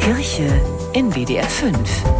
Kirche in WDR 5.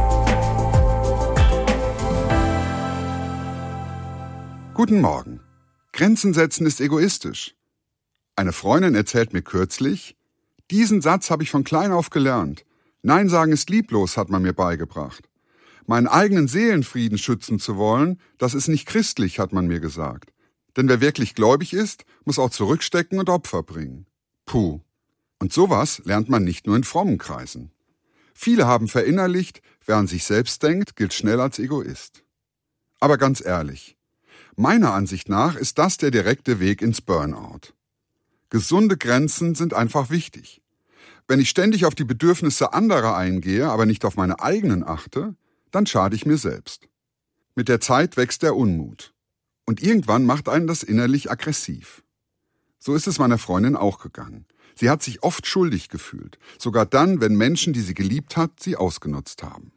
Guten Morgen. Grenzen setzen ist egoistisch. Eine Freundin erzählt mir kürzlich, diesen Satz habe ich von klein auf gelernt. Nein sagen ist lieblos, hat man mir beigebracht. Meinen eigenen Seelenfrieden schützen zu wollen, das ist nicht christlich, hat man mir gesagt. Denn wer wirklich gläubig ist, muss auch zurückstecken und Opfer bringen. Puh. Und sowas lernt man nicht nur in frommen Kreisen. Viele haben verinnerlicht, wer an sich selbst denkt, gilt schnell als Egoist. Aber ganz ehrlich, meiner Ansicht nach ist das der direkte Weg ins Burnout. Gesunde Grenzen sind einfach wichtig. Wenn ich ständig auf die Bedürfnisse anderer eingehe, aber nicht auf meine eigenen achte, dann schade ich mir selbst. Mit der Zeit wächst der Unmut. Und irgendwann macht einen das innerlich aggressiv. So ist es meiner Freundin auch gegangen. Sie hat sich oft schuldig gefühlt, sogar dann, wenn Menschen, die sie geliebt hat, sie ausgenutzt haben.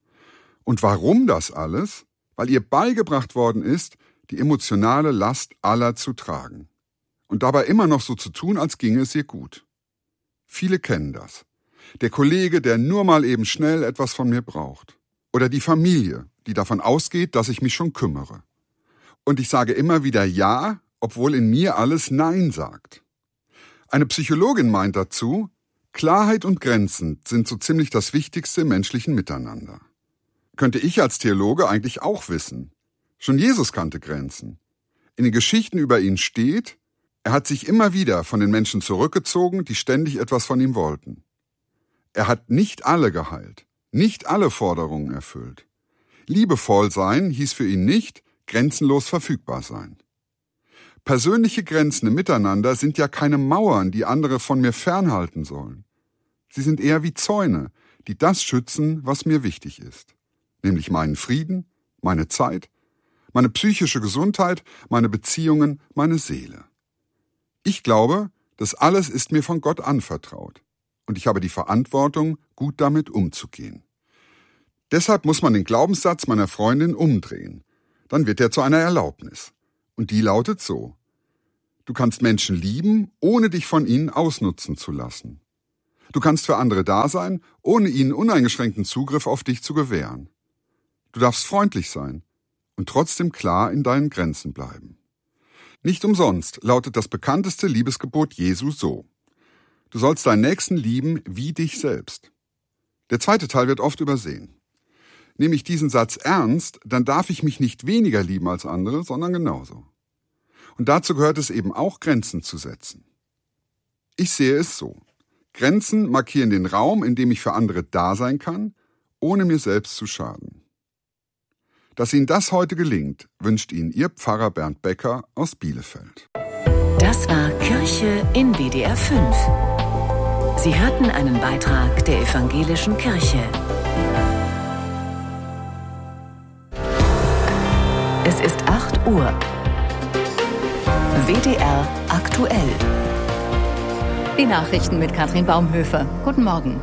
Und warum das alles? Weil ihr beigebracht worden ist, die emotionale Last aller zu tragen. Und dabei immer noch so zu tun, als ginge es ihr gut. Viele kennen das. Der Kollege, der nur mal eben schnell etwas von mir braucht. Oder die Familie, die davon ausgeht, dass ich mich schon kümmere. Und ich sage immer wieder Ja, obwohl in mir alles Nein sagt. Eine Psychologin meint dazu, Klarheit und Grenzen sind so ziemlich das Wichtigste im menschlichen Miteinander. Könnte ich als Theologe eigentlich auch wissen. Schon Jesus kannte Grenzen. In den Geschichten über ihn steht, er hat sich immer wieder von den Menschen zurückgezogen, die ständig etwas von ihm wollten. Er hat nicht alle geheilt, nicht alle Forderungen erfüllt. Liebevoll sein hieß für ihn nicht, grenzenlos verfügbar sein. Persönliche Grenzen im Miteinander sind ja keine Mauern, die andere von mir fernhalten sollen. Sie sind eher wie Zäune, die das schützen, was mir wichtig ist. Nämlich meinen Frieden, meine Zeit, meine psychische Gesundheit, meine Beziehungen, meine Seele. Ich glaube, das alles ist mir von Gott anvertraut. Und ich habe die Verantwortung, gut damit umzugehen. Deshalb muss man den Glaubenssatz meiner Freundin umdrehen. Dann wird er zu einer Erlaubnis. Und die lautet so: Du kannst Menschen lieben, ohne dich von ihnen ausnutzen zu lassen. Du kannst für andere da sein, ohne ihnen uneingeschränkten Zugriff auf dich zu gewähren. Du darfst freundlich sein und trotzdem klar in deinen Grenzen bleiben. Nicht umsonst lautet das bekannteste Liebesgebot Jesu so: Du sollst deinen Nächsten lieben wie dich selbst. Der zweite Teil wird oft übersehen. Nehme ich diesen Satz ernst, dann darf ich mich nicht weniger lieben als andere, sondern genauso. Und dazu gehört es eben auch, Grenzen zu setzen. Ich sehe es so: Grenzen markieren den Raum, in dem ich für andere da sein kann, ohne mir selbst zu schaden. Dass Ihnen das heute gelingt, wünscht Ihnen Ihr Pfarrer Bernd Becker aus Bielefeld. Das war Kirche in WDR 5. Sie hörten einen Beitrag der Evangelischen Kirche. Es ist 8 Uhr. WDR aktuell. Die Nachrichten mit Katrin Baumhöfer. Guten Morgen.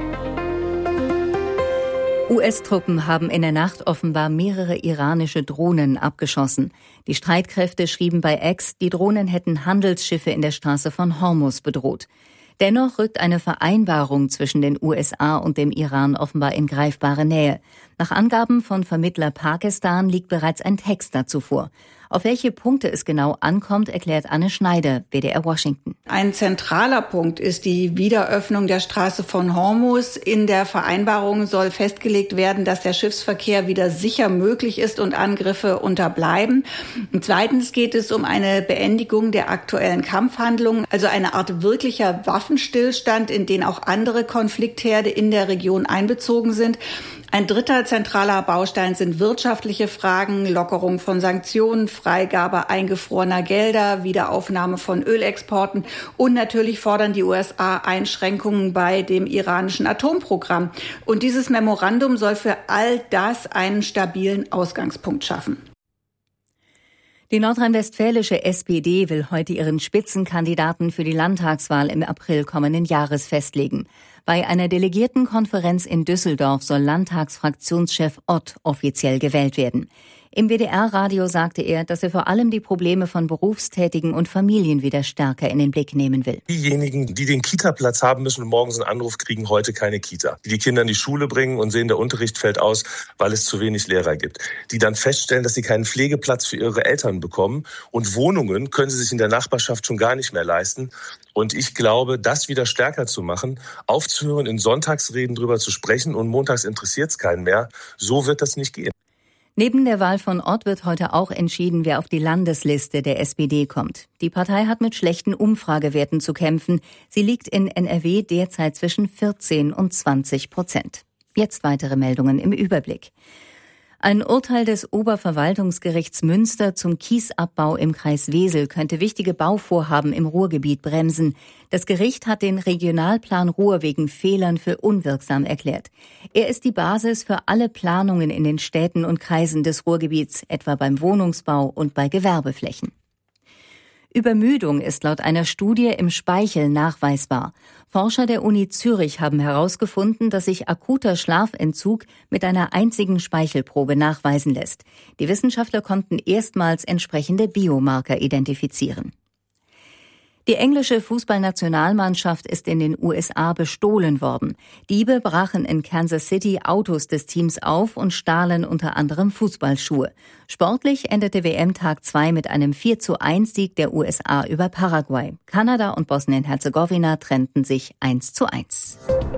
US-Truppen haben in der Nacht offenbar mehrere iranische Drohnen abgeschossen. Die Streitkräfte schrieben bei X, die Drohnen hätten Handelsschiffe in der Straße von Hormuz bedroht. Dennoch rückt eine Vereinbarung zwischen den USA und dem Iran offenbar in greifbare Nähe. Nach Angaben von Vermittler Pakistan liegt bereits ein Text dazu vor. Auf welche Punkte es genau ankommt, erklärt Anne Schneider, WDR Washington. Ein zentraler Punkt ist die Wiederöffnung der Straße von Hormuz. In der Vereinbarung soll festgelegt werden, dass der Schiffsverkehr wieder sicher möglich ist und Angriffe unterbleiben. Und zweitens geht es um eine Beendigung der aktuellen Kampfhandlungen, also eine Art wirklicher Waffenstillstand, in den auch andere Konfliktherde in der Region einbezogen sind. Ein dritter zentraler Baustein sind wirtschaftliche Fragen, Lockerung von Sanktionen, Freigabe eingefrorener Gelder, Wiederaufnahme von Ölexporten und natürlich fordern die USA Einschränkungen bei dem iranischen Atomprogramm. Und dieses Memorandum soll für all das einen stabilen Ausgangspunkt schaffen. Die nordrhein-westfälische SPD will heute ihren Spitzenkandidaten für die Landtagswahl im April kommenden Jahres festlegen. Bei einer Delegiertenkonferenz in Düsseldorf soll Landtagsfraktionschef Ott offiziell gewählt werden. Im WDR-Radio sagte er, dass er vor allem die Probleme von Berufstätigen und Familien wieder stärker in den Blick nehmen will. Diejenigen, die den Kita-Platz haben müssen und morgens einen Anruf kriegen, heute keine Kita. Die Kinder in die Schule bringen und sehen, der Unterricht fällt aus, weil es zu wenig Lehrer gibt. Die dann feststellen, dass sie keinen Pflegeplatz für ihre Eltern bekommen. Und Wohnungen können sie sich in der Nachbarschaft schon gar nicht mehr leisten. Und ich glaube, das wieder stärker zu machen, aufzuhören, in Sonntagsreden drüber zu sprechen und montags interessiert es keinen mehr, so wird das nicht gehen. Neben der Wahl von Ott wird heute auch entschieden, wer auf die Landesliste der SPD kommt. Die Partei hat mit schlechten Umfragewerten zu kämpfen. Sie liegt in NRW derzeit zwischen 14% und 20%. Jetzt weitere Meldungen im Überblick. Ein Urteil des Oberverwaltungsgerichts Münster zum Kiesabbau im Kreis Wesel könnte wichtige Bauvorhaben im Ruhrgebiet bremsen. Das Gericht hat den Regionalplan Ruhr wegen Fehlern für unwirksam erklärt. Er ist die Basis für alle Planungen in den Städten und Kreisen des Ruhrgebiets, etwa beim Wohnungsbau und bei Gewerbeflächen. Übermüdung ist laut einer Studie im Speichel nachweisbar. Forscher der Uni Zürich haben herausgefunden, dass sich akuter Schlafentzug mit einer einzigen Speichelprobe nachweisen lässt. Die Wissenschaftler konnten erstmals entsprechende Biomarker identifizieren. Die englische Fußballnationalmannschaft ist in den USA bestohlen worden. Diebe brachen in Kansas City Autos des Teams auf und stahlen unter anderem Fußballschuhe. Sportlich endete WM-Tag 2 mit einem 4:1 der USA über Paraguay. Kanada und Bosnien-Herzegowina trennten sich 1:1.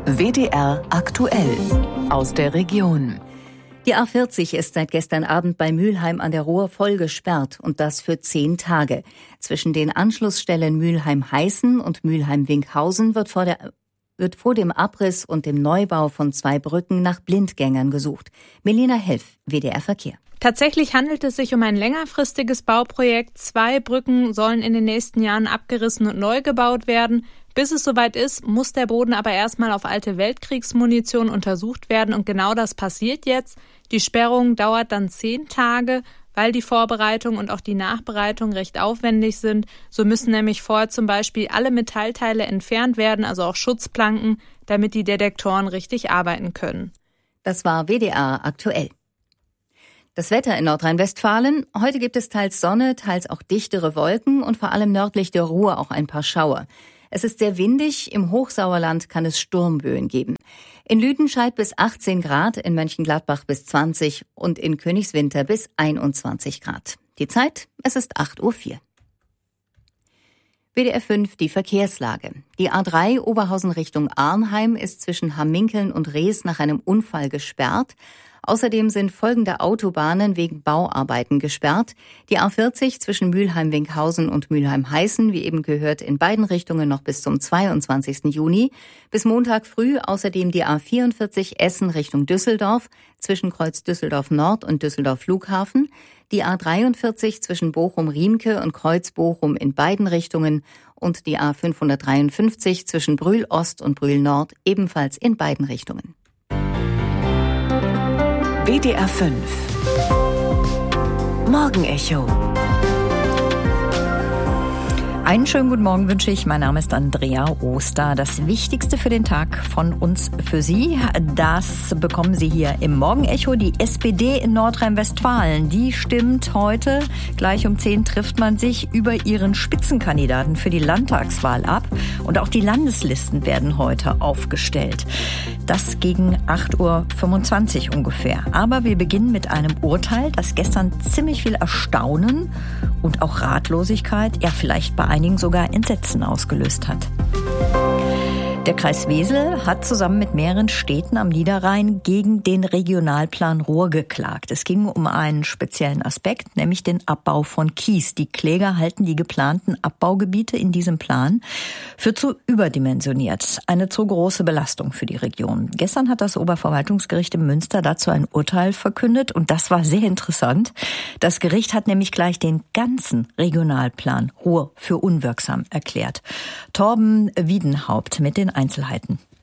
WDR aktuell aus der Region. Die A40 ist seit gestern Abend bei Mülheim an der Ruhr voll gesperrt und das für 10 Tage. Zwischen den Anschlussstellen Mülheim-Heißen und Mülheim-Winkhausen wird vor dem Abriss und dem Neubau von 2 Brücken nach Blindgängern gesucht. Melina Helf, WDR Verkehr. Tatsächlich handelt es sich um ein längerfristiges Bauprojekt. 2 Brücken sollen in den nächsten Jahren abgerissen und neu gebaut werden. Bis es soweit ist, muss der Boden aber erstmal auf alte Weltkriegsmunition untersucht werden und genau das passiert jetzt. Die Sperrung dauert dann 10 Tage, weil die Vorbereitung und auch die Nachbereitung recht aufwendig sind. So müssen nämlich vorher zum Beispiel alle Metallteile entfernt werden, also auch Schutzplanken, damit die Detektoren richtig arbeiten können. Das war WDR aktuell. Das Wetter in Nordrhein-Westfalen. Heute gibt es teils Sonne, teils auch dichtere Wolken und vor allem nördlich der Ruhr auch ein paar Schauer. Es ist sehr windig, im Hochsauerland kann es Sturmböen geben. In Lüdenscheid bis 18 Grad, in Mönchengladbach bis 20 und in Königswinter bis 21 Grad. Die Zeit, es ist 8:04 Uhr. WDR 5, die Verkehrslage. Die A3 Oberhausen Richtung Arnheim ist zwischen Hamminkeln und Rees nach einem Unfall gesperrt. Außerdem sind folgende Autobahnen wegen Bauarbeiten gesperrt. Die A40 zwischen Mülheim-Winkhausen und Mülheim-Heißen, wie eben gehört, in beiden Richtungen noch bis zum 22. Juni. Bis Montag früh außerdem die A44 Essen Richtung Düsseldorf zwischen Kreuz Düsseldorf Nord und Düsseldorf Flughafen. Die A43 zwischen Bochum-Riemke und Kreuz Bochum in beiden Richtungen und die A553 zwischen Brühl Ost und Brühl Nord ebenfalls in beiden Richtungen. WDR 5 Morgenecho. Einen schönen guten Morgen wünsche ich. Mein Name ist Andrea Oster. Das Wichtigste für den Tag von uns für Sie, das bekommen Sie hier im Morgenecho. Die SPD in Nordrhein-Westfalen, die stimmt heute. Gleich um 10 trifft man sich über ihren Spitzenkandidaten für die Landtagswahl ab. Und auch die Landeslisten werden heute aufgestellt. Das gegen 8:25 Uhr ungefähr. Aber wir beginnen mit einem Urteil, das gestern ziemlich viel Erstaunen und auch Ratlosigkeit, ja vielleicht bei einigen sogar Entsetzen ausgelöst hat. Der Kreis Wesel hat zusammen mit mehreren Städten am Niederrhein gegen den Regionalplan Ruhr geklagt. Es ging um einen speziellen Aspekt, nämlich den Abbau von Kies. Die Kläger halten die geplanten Abbaugebiete in diesem Plan für zu überdimensioniert. Eine zu große Belastung für die Region. Gestern hat das Oberverwaltungsgericht in Münster dazu ein Urteil verkündet und das war sehr interessant. Das Gericht hat nämlich gleich den ganzen Regionalplan Ruhr für unwirksam erklärt. Torben Wiedenhaupt mit den Einzelheiten.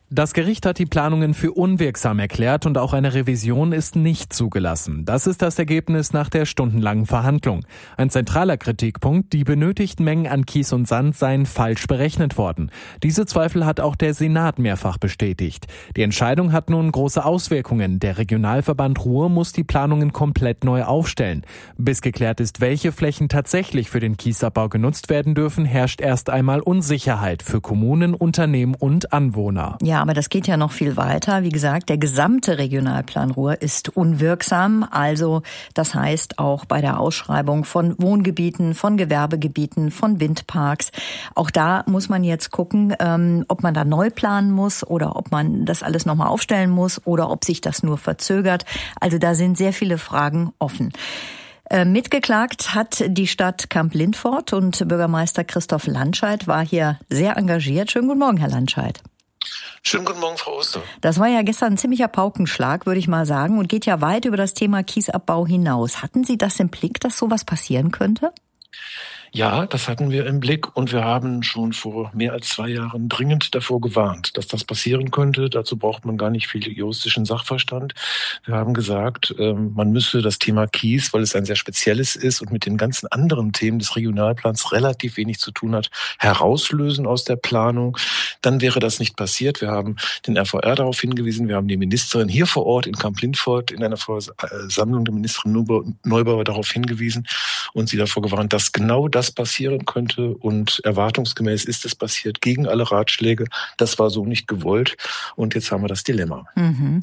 Das Gericht hat die Planungen für unwirksam erklärt und auch eine Revision ist nicht zugelassen. Das ist das Ergebnis nach der stundenlangen Verhandlung. Ein zentraler Kritikpunkt, die benötigten Mengen an Kies und Sand seien falsch berechnet worden. Diese Zweifel hat auch der Senat mehrfach bestätigt. Die Entscheidung hat nun große Auswirkungen. Der Regionalverband Ruhr muss die Planungen komplett neu aufstellen. Bis geklärt ist, welche Flächen tatsächlich für den Kiesabbau genutzt werden dürfen, herrscht erst einmal Unsicherheit für Kommunen, Unternehmen und Anwohner. Ja, aber das geht ja noch viel weiter. Wie gesagt, der gesamte Regionalplan Ruhr ist unwirksam. Also das heißt auch bei der Ausschreibung von Wohngebieten, von Gewerbegebieten, von Windparks. Auch da muss man jetzt gucken, ob man da neu planen muss oder ob man das alles nochmal aufstellen muss oder ob sich das nur verzögert. Also da sind sehr viele Fragen offen. Mitgeklagt hat die Stadt Kamp-Lindfort und Bürgermeister Christoph Landscheid war hier sehr engagiert. Schönen guten Morgen, Herr Landscheid. Schönen guten Morgen, Frau Oster. Das war ja gestern ein ziemlicher Paukenschlag, würde ich mal sagen, und geht ja weit über das Thema Kiesabbau hinaus. Hatten Sie das im Blick, dass sowas passieren könnte? Ja, das hatten wir im Blick und wir haben schon vor mehr als 2 Jahren dringend davor gewarnt, dass das passieren könnte. Dazu braucht man gar nicht viel juristischen Sachverstand. Wir haben gesagt, man müsse das Thema Kies, weil es ein sehr spezielles ist und mit den ganzen anderen Themen des Regionalplans relativ wenig zu tun hat, herauslösen aus der Planung. Dann wäre das nicht passiert. Wir haben den RVR darauf hingewiesen. Wir haben die Ministerin hier vor Ort in Kamp-Lindfort in einer Versammlung der Ministerin Neubauer darauf hingewiesen und sie davor gewarnt, dass genau das passieren könnte und erwartungsgemäß ist es passiert, gegen alle Ratschläge. Das war so nicht gewollt und jetzt haben wir das Dilemma. Mhm.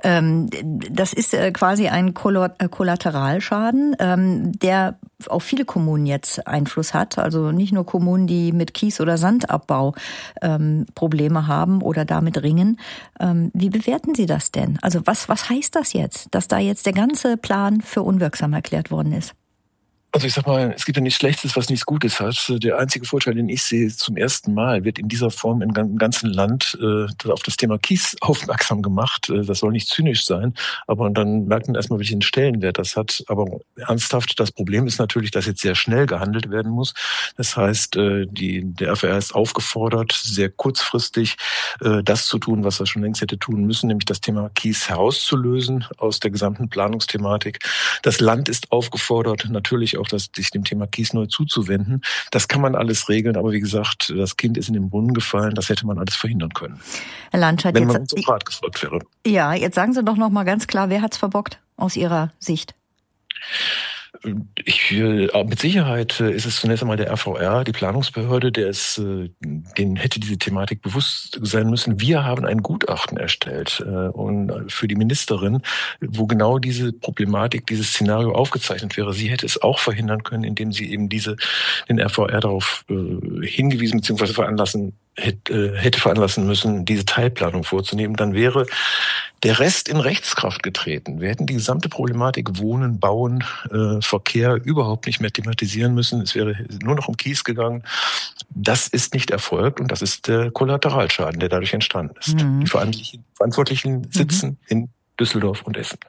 Das ist quasi ein Kollateralschaden, der auf viele Kommunen jetzt Einfluss hat. Also nicht nur Kommunen, die mit Kies- oder Sandabbau Probleme haben oder damit ringen. Wie bewerten Sie das denn? Also was heißt das jetzt, dass da jetzt der ganze Plan für unwirksam erklärt worden ist? Also ich sag mal, es gibt ja nichts Schlechtes, was nichts Gutes hat. Der einzige Vorteil, den ich sehe, zum ersten Mal wird in dieser Form im ganzen Land auf das Thema Kies aufmerksam gemacht. Das soll nicht zynisch sein, aber dann merkt man erstmal, welchen Stellenwert das hat. Aber ernsthaft, das Problem ist natürlich, dass jetzt sehr schnell gehandelt werden muss. Das heißt, der RVR ist aufgefordert, sehr kurzfristig das zu tun, was er schon längst hätte tun müssen, nämlich das Thema Kies herauszulösen aus der gesamten Planungsthematik. Das Land ist aufgefordert, natürlich auch sich dem Thema Kies neu zuzuwenden. Das kann man alles regeln, aber wie gesagt, das Kind ist in den Brunnen gefallen, das hätte man alles verhindern können. Herr Landscheid, wenn man uns auf Rat gefolgt wäre. Ja, jetzt sagen Sie doch noch mal ganz klar, wer hat's verbockt aus Ihrer Sicht? Mit Sicherheit ist es zunächst einmal der RVR, die Planungsbehörde, denen hätte diese Thematik bewusst sein müssen. Wir haben ein Gutachten erstellt und für die Ministerin, wo genau diese Problematik, dieses Szenario aufgezeichnet wäre. Sie hätte es auch verhindern können, indem sie eben den RVR darauf hingewiesen bzw. hätte veranlassen müssen, diese Teilplanung vorzunehmen. Dann wäre der Rest in Rechtskraft getreten. Wir hätten die gesamte Problematik Wohnen, Bauen, Verkehr überhaupt nicht mehr thematisieren müssen. Es wäre nur noch um Kies gegangen. Das ist nicht erfolgt und das ist der Kollateralschaden, der dadurch entstanden ist. Mhm. Die Verantwortlichen sitzen in Düsseldorf und Essen.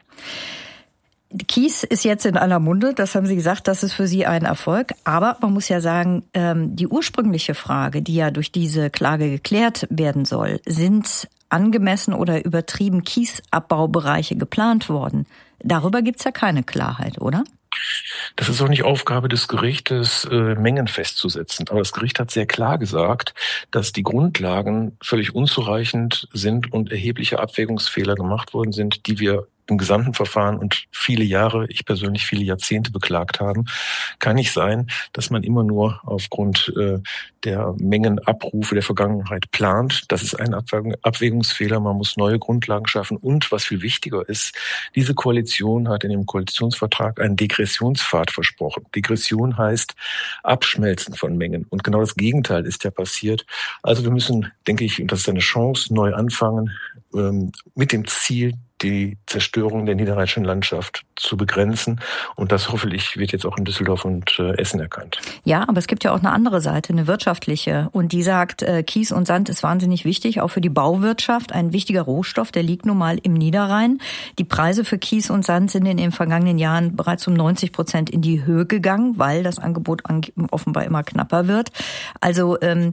Kies ist jetzt in aller Munde, das haben Sie gesagt, das ist für Sie ein Erfolg. Aber man muss ja sagen, die ursprüngliche Frage, die ja durch diese Klage geklärt werden soll, sind angemessen oder übertrieben Kiesabbaubereiche geplant worden? Darüber gibt's ja keine Klarheit, oder? Das ist auch nicht Aufgabe des Gerichtes, Mengen festzusetzen. Aber das Gericht hat sehr klar gesagt, dass die Grundlagen völlig unzureichend sind und erhebliche Abwägungsfehler gemacht worden sind, die wir im gesamten Verfahren und viele Jahre, ich persönlich viele Jahrzehnte beklagt haben. Kann nicht sein, dass man immer nur aufgrund der Mengenabrufe der Vergangenheit plant. Das ist ein Abwägungsfehler. Man muss neue Grundlagen schaffen. Und was viel wichtiger ist, diese Koalition hat in dem Koalitionsvertrag einen Degressionspfad versprochen. Degression heißt Abschmelzen von Mengen. Und genau das Gegenteil ist ja passiert. Also wir müssen, denke ich, und das ist eine Chance, neu anfangen, mit dem Ziel, die Zerstörung der niederrheinischen Landschaft zu begrenzen. Und das hoffentlich wird jetzt auch in Düsseldorf und Essen erkannt. Ja, aber es gibt ja auch eine andere Seite, eine wirtschaftliche. Und die sagt, Kies und Sand ist wahnsinnig wichtig, auch für die Bauwirtschaft. Ein wichtiger Rohstoff, der liegt nun mal im Niederrhein. Die Preise für Kies und Sand sind in den vergangenen Jahren bereits um 90% in die Höhe gegangen, weil das Angebot offenbar immer knapper wird. Also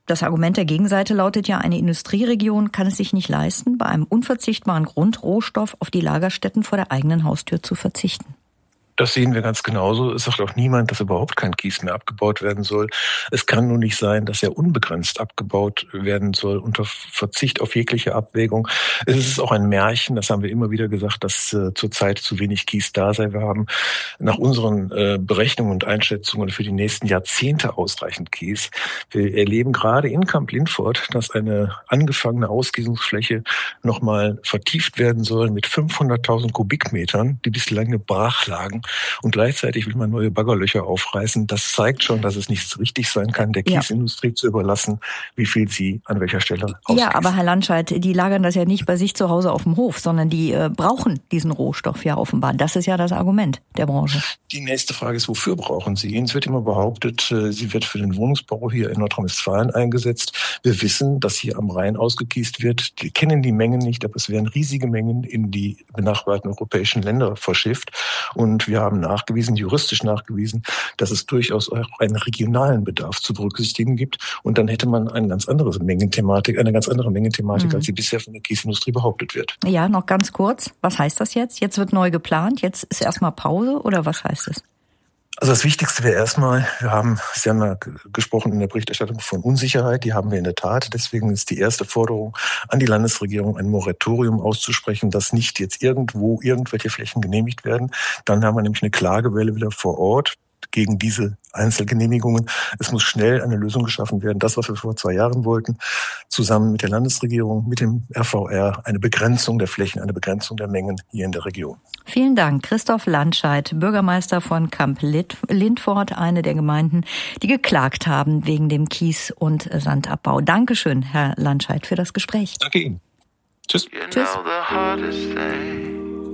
Das Argument der Gegenseite lautet ja, eine Industrieregion kann es sich nicht leisten, bei einem unverzichtbaren Grundrohstoff auf die Lagerstätten vor der eigenen Haustür zu verzichten. Das sehen wir ganz genauso. Es sagt auch niemand, dass überhaupt kein Kies mehr abgebaut werden soll. Es kann nur nicht sein, dass er unbegrenzt abgebaut werden soll unter Verzicht auf jegliche Abwägung. Es ist auch ein Märchen, das haben wir immer wieder gesagt, dass zurzeit zu wenig Kies da sei. Wir haben nach unseren Berechnungen und Einschätzungen für die nächsten Jahrzehnte ausreichend Kies. Wir erleben gerade in Kamp-Lintfort, dass eine angefangene Ausgießungsfläche nochmal vertieft werden soll mit 500.000 Kubikmetern, die bislang brach lagen. Und gleichzeitig will man neue Baggerlöcher aufreißen. Das zeigt schon, dass es nicht richtig sein kann, der Kiesindustrie zu überlassen, wie viel sie an welcher Stelle ausgießt. Ja, aber Herr Landscheid, die lagern das ja nicht bei sich zu Hause auf dem Hof, sondern die brauchen diesen Rohstoff ja offenbar. Das ist ja das Argument der Branche. Die nächste Frage ist, wofür brauchen sie ihn? Es wird immer behauptet, sie wird für den Wohnungsbau hier in Nordrhein-Westfalen eingesetzt. Wir wissen, dass hier am Rhein ausgekiest wird. Wir kennen die Mengen nicht, aber es werden riesige Mengen in die benachbarten europäischen Länder verschifft. Und wir haben juristisch nachgewiesen, dass es durchaus auch einen regionalen Bedarf zu berücksichtigen gibt. Und dann hätte man eine ganz andere Mengenthematik, als sie bisher von der Kiesindustrie behauptet wird. Ja, noch ganz kurz. Was heißt das jetzt? Jetzt wird neu geplant, jetzt ist erstmal Pause oder was heißt es? Also das Wichtigste wäre erstmal, Sie haben ja gesprochen in der Berichterstattung von Unsicherheit, die haben wir in der Tat. Deswegen ist die erste Forderung an die Landesregierung, ein Moratorium auszusprechen, dass nicht jetzt irgendwo irgendwelche Flächen genehmigt werden. Dann haben wir nämlich eine Klagewelle wieder vor Ort gegen diese Einzelgenehmigungen. Es muss schnell eine Lösung geschaffen werden. Das, was wir vor 2 Jahren wollten, zusammen mit der Landesregierung, mit dem RVR, eine Begrenzung der Flächen, eine Begrenzung der Mengen hier in der Region. Vielen Dank. Christoph Landscheid, Bürgermeister von Kamp-Lintfort, eine der Gemeinden, die geklagt haben wegen dem Kies- und Sandabbau. Dankeschön, Herr Landscheid, für das Gespräch. Danke Ihnen. Tschüss. Tschüss.